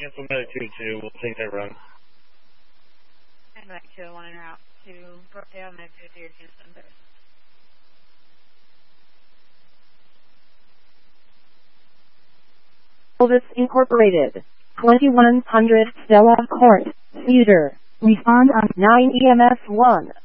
cancel Medic 2-2. We'll take that run. And Medic 201 en route to Brookdale, Medic 2-2, Houston, Bears. Elvis Incorporated, 2100 Stella Court, Theater. Respond on 9 EMS 1.